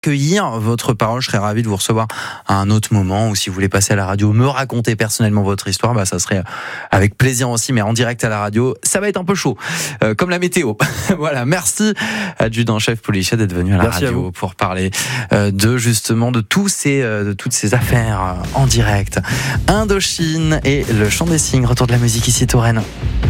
Cueillir votre parole, je serais ravi de vous recevoir à un autre moment, ou si vous voulez passer à la radio, me raconter personnellement votre histoire, ça serait avec plaisir aussi, mais en direct à la radio, ça va être un peu chaud, comme la météo. Voilà, merci adjudant-chef policier d'être venu à la radio pour parler de toutes ces affaires en direct. Indochine et le chant des cygnes, retour de la musique ici Touraine.